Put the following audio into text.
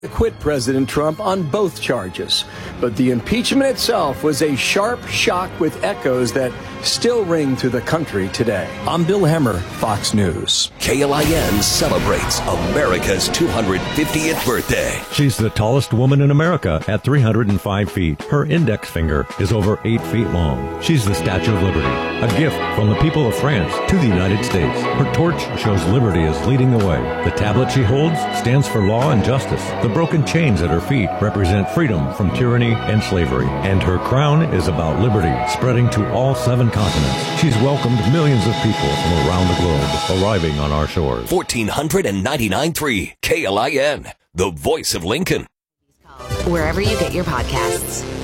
acquit President Trump on both charges. But the impeachment itself was a sharp shock with echoes that still ring through the country today. I'm Bill Hemmer, Fox News. KLIN celebrates America's 250th birthday. She's the tallest woman in America at 305 feet. Her index finger is over 8 feet long. She's the Statue of Liberty, a gift from the people of France to the United States. Her torch shows liberty is leading the way. The tablet she holds stands for law and justice. The broken chains at her feet represent freedom from tyranny and slavery. And her crown is about liberty, spreading to all 7 continents. She's welcomed millions of people from around the globe, arriving on our shores. 1499.3 KLIN, the voice of Lincoln. Wherever you get your podcasts.